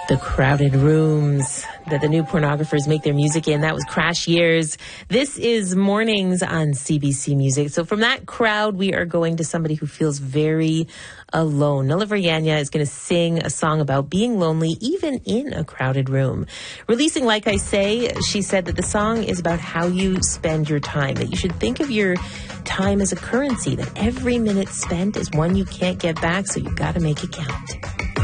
The crowded rooms that the new pornographers make their music in. That was Crash Years. This is Mornings on CBC Music. So from that crowd, we are going to somebody who feels very alone. Nella Verjanya is going to sing a song about being lonely, even in a crowded room. Releasing Like I Say, she said that the song is about how you spend your time, that you should think of your time as a currency, that every minute spent is one you can't get back, so you've got to make it count.